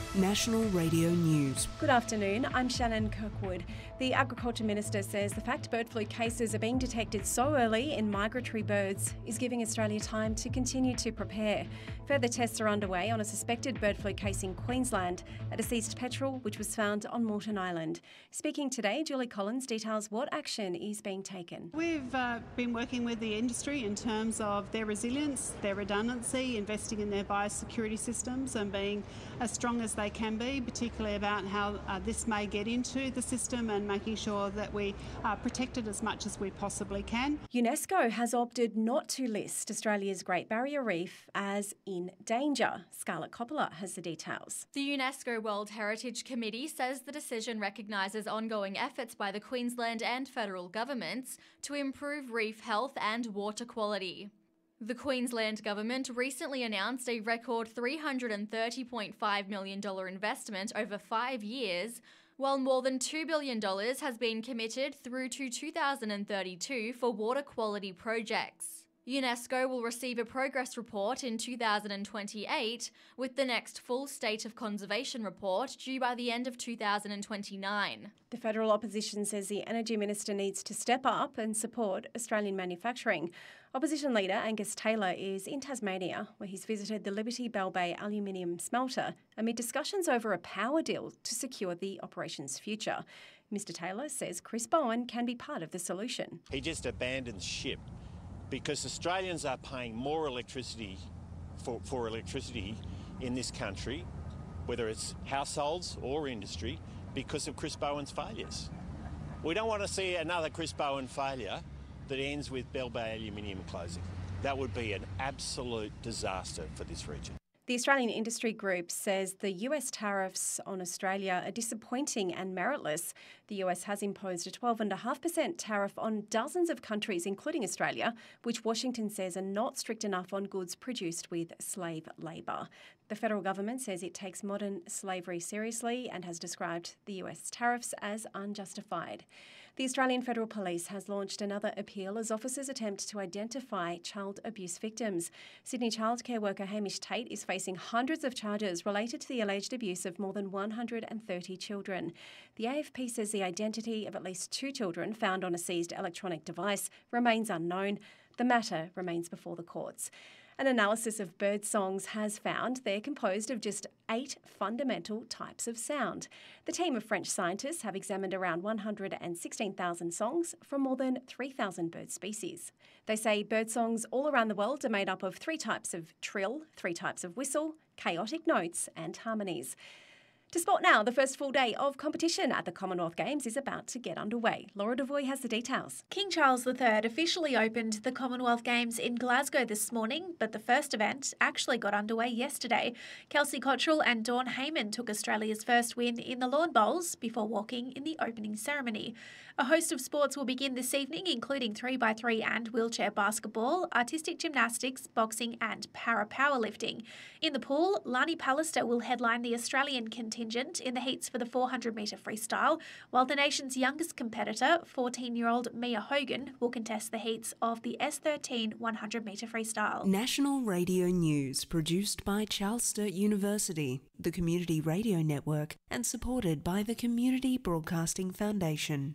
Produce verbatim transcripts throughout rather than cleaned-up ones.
National Radio News. Good afternoon, I'm Shannon Kirkwood. The Agriculture Minister says the fact bird flu cases are being detected so early in migratory birds is giving Australia time to continue to prepare. Further tests are underway on a suspected bird flu case in Queensland at a seized petrel which was found on Moreton Island. Speaking today, Julie Collins details what action is being taken. We've uh, been working with the industry in terms of their resilience, their redundancy, investing in their biosecurity systems and being as strong as they can be, particularly about how uh, this may get into the system and making sure that we are protected as much as we possibly can. UNESCO has opted not to list Australia's Great Barrier Reef as in danger. Scarlett Coppola has the details. The UNESCO World Heritage Committee says the decision recognises ongoing efforts by the Queensland and federal governments to improve reef health and water quality. The Queensland Government recently announced a record three hundred thirty point five million dollars investment over five years, while more than two billion dollars has been committed through to two thousand thirty-two for water quality projects. UNESCO will receive a progress report in two thousand twenty-eight, with the next full State of Conservation report due by the end of two thousand twenty-nine. The federal opposition says the Energy Minister needs to step up and support Australian manufacturing. Opposition leader Angus Taylor is in Tasmania, where he's visited the Liberty Bell Bay aluminium smelter amid discussions over a power deal to secure the operation's future. Mister Taylor says Chris Bowen can be part of the solution. He just abandons ship because Australians are paying more electricity for, for electricity in this country, whether it's households or industry, because of Chris Bowen's failures. We don't want to see another Chris Bowen failure that ends with Bell Bay Aluminium closing. That would be an absolute disaster for this region. The Australian Industry Group says the U S tariffs on Australia are disappointing and meritless. The U S has imposed a twelve point five percent tariff on dozens of countries, including Australia, which Washington says are not strict enough on goods produced with slave labour. The federal government says it takes modern slavery seriously and has described the U S tariffs as unjustified. The Australian Federal Police has launched another appeal as officers attempt to identify child abuse victims. Sydney childcare worker Hamish Tate is facing hundreds of charges related to the alleged abuse of more than one hundred thirty children. The A F P says the identity of at least two children found on a seized electronic device remains unknown. The matter remains before the courts. An analysis of bird songs has found they're composed of just eight fundamental types of sound. The team of French scientists have examined around one hundred sixteen thousand songs from more than three thousand bird species. They say bird songs all around the world are made up of three types of trill, three types of whistle, chaotic notes and harmonies. To sport now, the first full day of competition at the Commonwealth Games is about to get underway. Laura Devoy has the details. King Charles the Third officially opened the Commonwealth Games in Glasgow this morning, but the first event actually got underway yesterday. Kelsey Cottrell and Dawn Heyman took Australia's first win in the lawn bowls before walking in the opening ceremony. A host of sports will begin this evening, including three by three and wheelchair basketball, artistic gymnastics, boxing and para-powerlifting. In the pool, Lani Pallister will headline the Australian contingent in the heats for the four hundred metre freestyle, while the nation's youngest competitor, fourteen-year-old Mia Hogan, will contest the heats of the S thirteen one hundred metre freestyle. National Radio News, produced by Charles Sturt University, the Community Radio Network, and supported by the Community Broadcasting Foundation.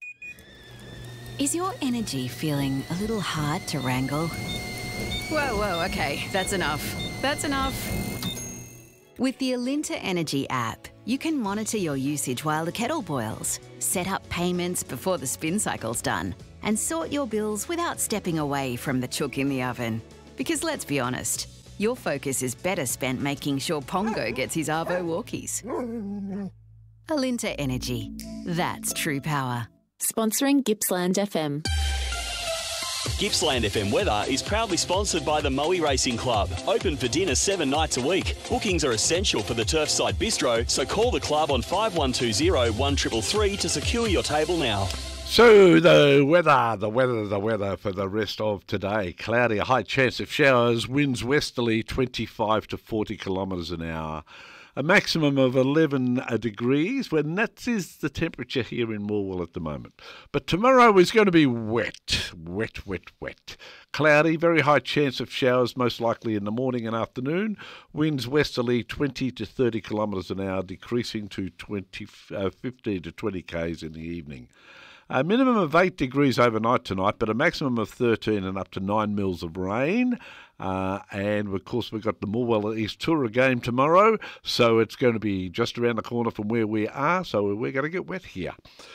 Is your energy feeling a little hard to wrangle? Whoa, whoa, okay, that's enough. That's enough. With the Alinta Energy app, you can monitor your usage while the kettle boils, set up payments before the spin cycle's done, and sort your bills without stepping away from the chook in the oven. Because let's be honest, your focus is better spent making sure Pongo gets his Arvo walkies. Alinta Energy. That's true power. Sponsoring Gippsland F M. Gippsland F M weather is proudly sponsored by the Moe Racing Club. Open for dinner seven nights a week. Bookings are essential for the Turfside Bistro, so call the club on five one two zero one three three three to secure your table now. So the weather, the weather, the weather for the rest of today. Cloudy, a high chance of showers, winds westerly twenty-five to forty kilometres an hour. A maximum of eleven degrees, when that is the temperature here in Morwell at the moment. But tomorrow is going to be wet, wet, wet, wet. Cloudy, very high chance of showers, most likely in the morning and afternoon. Winds westerly twenty to thirty kilometres an hour, decreasing to twenty, uh, fifteen to twenty k's in the evening. A minimum of eight degrees overnight tonight, but a maximum of thirteen and up to nine mils of rain. Uh, and, of course, we've got the Morwell East Tour game tomorrow, so it's going to be just around the corner from where we are, so we're going to get wet here.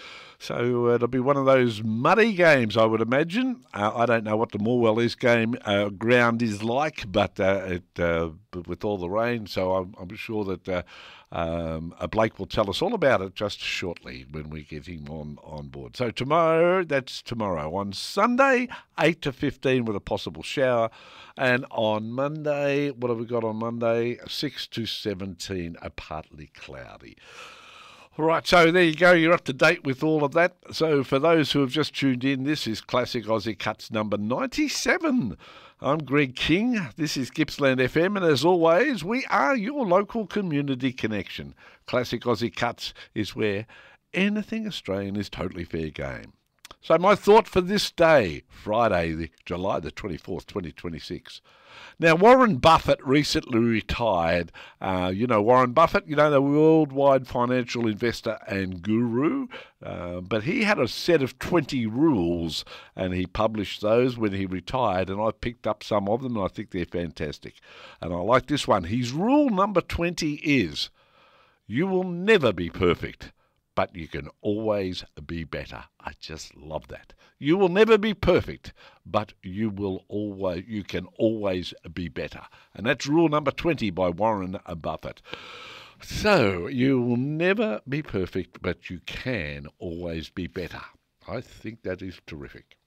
So uh, it'll be one of those muddy games, I would imagine. Uh, I don't know what the Morwell East game uh, ground is like, but uh, it, uh, with all the rain, so I'm, I'm sure that uh, um, Blake will tell us all about it just shortly when we get him on, on board. So tomorrow, that's tomorrow. On Sunday, eight to fifteen with a possible shower. And on Monday, what have we got on Monday? six to seventeen, a partly cloudy. All right, so there you go. You're up to date with all of that. So for those who have just tuned in, this is Classic Aussie Cuts number ninety-seven. I'm Greg King. This is Gippsland F M, and as always, we are your local community connection. Classic Aussie Cuts is where anything Australian is totally fair game. So my thought for this day, Friday, the July the twenty-fourth, twenty twenty-six. Now, Warren Buffett recently retired. Uh, you know Warren Buffett, you know, the worldwide financial investor and guru. Uh, but he had a set of twenty rules, and he published those when he retired, and I picked up some of them, and I think they're fantastic. And I like this one. His rule number twenty is, you will never be perfect, but you can always be better. I just love that. You will never be perfect, but you will always, you can always be better. And that's rule number twenty by Warren Buffett. So, you will never be perfect, but you can always be better. I think that is terrific.